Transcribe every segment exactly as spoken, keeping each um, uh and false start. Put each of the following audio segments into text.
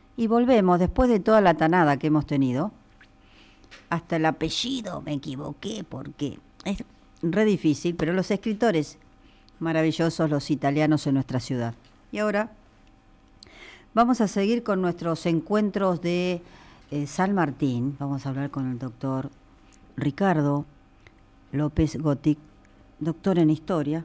Y volvemos, después de toda la tanada que hemos tenido, hasta el apellido me equivoqué porque es re difícil, pero los escritores maravillosos, los italianos en nuestra ciudad. Y ahora vamos a seguir con nuestros encuentros de eh, San Martín. Vamos a hablar con el doctor Ricardo López Gotic, doctor en historia.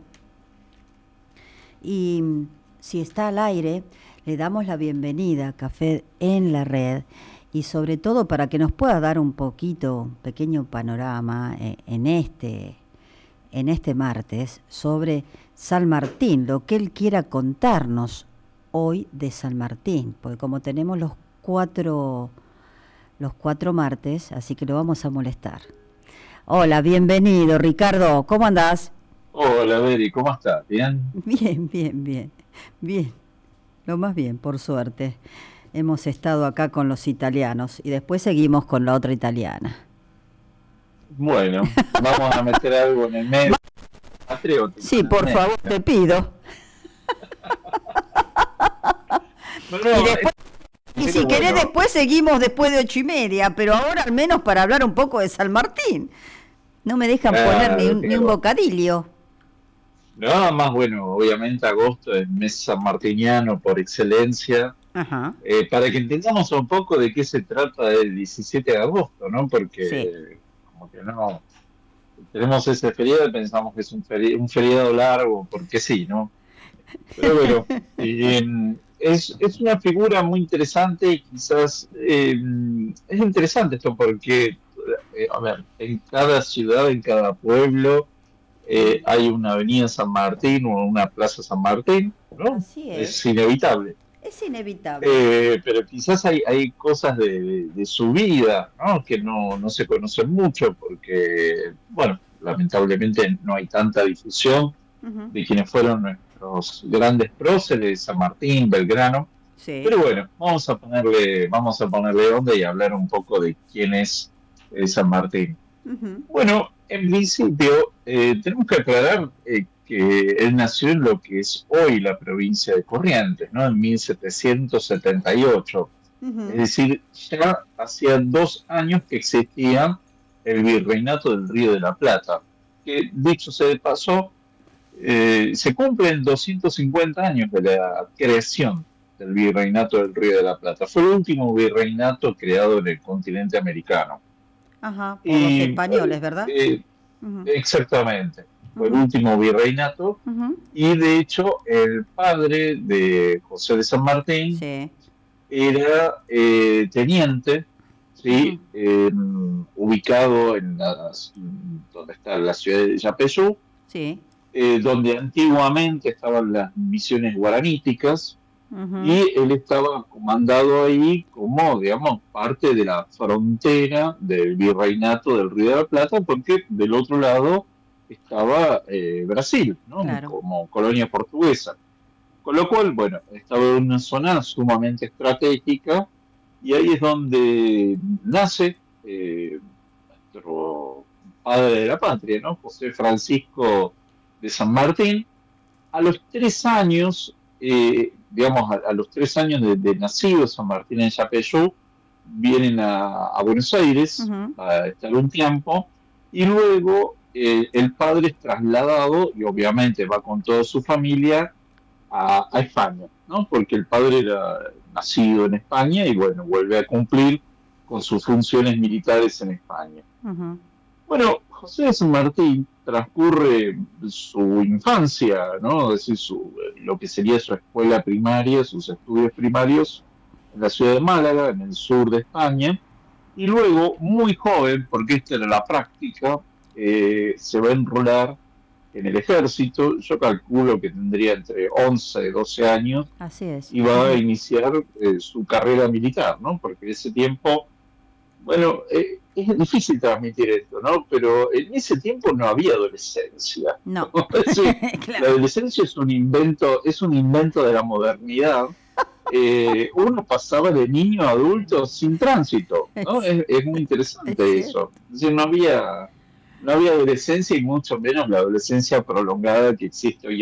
Y si está al aire, le damos la bienvenida a Café en la Red y sobre todo para que nos pueda dar un poquito, un pequeño panorama eh, en este, en este martes sobre San Martín, lo que él quiera contarnos hoy de San Martín, porque como tenemos los cuatro, los cuatro martes, así que lo vamos a molestar. Hola, bienvenido Ricardo, ¿cómo andás? Hola, Beri, ¿cómo estás? ¿Bien? Bien, bien, bien, bien, lo más bien, por suerte. Hemos estado acá con los italianos y después seguimos con la otra italiana. Bueno, vamos a meter algo en el medio. Patriótico, Sí, en el por medio. favor, te pido. No, Y no, después, y es- si pero querés bueno, después seguimos después de ocho y media, pero ahora al menos para hablar un poco de San Martín. No me dejan poner ni claro, un, ni un claro. bocadillo. Nada más, bueno, obviamente agosto es mes sanmartiniano por excelencia, Ajá, eh, para que entendamos un poco de qué se trata el diecisiete de agosto, ¿no? sí. Porque como que no, tenemos ese feriado y pensamos que es un feri- un feriado largo, porque sí, ¿no? Pero bueno, eh, es, es una figura muy interesante y quizás eh, es interesante esto porque, eh, a ver, en cada ciudad, en cada pueblo, eh, hay una avenida San Martín o una plaza San Martín, ¿no? Así Es es. inevitable. Es inevitable. Eh, pero quizás hay, hay cosas de, de- de su vida, ¿no? Que no, no se conocen mucho porque, bueno, lamentablemente no hay tanta difusión Ujú, de quienes fueron nuestros grandes próceres, San Martín, Belgrano. sí. Pero bueno, vamos a ponerle, vamos a ponerle onda y hablar un poco de quién es eh, San Martín. Ujú, Bueno, en principio, eh, tenemos que aclarar eh, que él nació en lo que es hoy la provincia de Corrientes, ¿no? En mil setecientos setenta y ocho. Es ujú. decir, ya hacía dos años que existía el virreinato del Río de la Plata, que dicho sea de paso, eh, se cumplen doscientos cincuenta años de la creación del Virreinato del Río de la Plata. Fue el último virreinato creado en el continente americano. Ajá, por los Y españoles, ¿verdad? eh, Ujú, exactamente, fue el ujú, último virreinato ujú. y de hecho el padre de José de San Martín Sí. era eh, teniente, Ujú, ¿sí? Eh, ubicado en las, donde está la ciudad de Yapeyú, sí. eh, donde antiguamente estaban las misiones guaraníticas, Ujú, y él estaba comandado ahí como, digamos, parte de la frontera del virreinato del Río de la Plata, porque del otro lado estaba eh, Brasil, ¿no? claro. Como colonia portuguesa. Con lo cual, bueno, estaba en una zona sumamente estratégica y ahí es donde nace eh, nuestro padre de la patria, ¿no? José Francisco de San Martín. A los tres años, eh, digamos, a, a los tres años de, de nacido San Martín en Yapeyú, vienen a, a Buenos Aires Ujú, a estar un tiempo y luego eh, el padre es trasladado y obviamente va con toda su familia a, a España, ¿no? Porque el padre era nacido en España y bueno, vuelve a cumplir con sus funciones militares en España. ujú, Bueno, José de San Martín transcurre su infancia, ¿no? Es decir, su, lo que sería su escuela primaria, sus estudios primarios en la ciudad de Málaga, en el sur de España, y luego, muy joven, porque esta era la práctica, eh, se va a enrolar en el ejército. Yo calculo que tendría entre once y doce años así es. y va a Ujú. iniciar eh, su carrera militar, ¿no? Porque en ese tiempo, bueno, eh, es difícil transmitir esto, ¿no? Pero en ese tiempo no había adolescencia. No, Es decir, la claro. adolescencia es un invento, es un invento de la modernidad. Eh, uno pasaba de niño a adulto sin tránsito, ¿no? Es, Es, es muy es interesante cierto. eso. Es decir, no había, no había adolescencia y mucho menos la adolescencia prolongada que existe hoy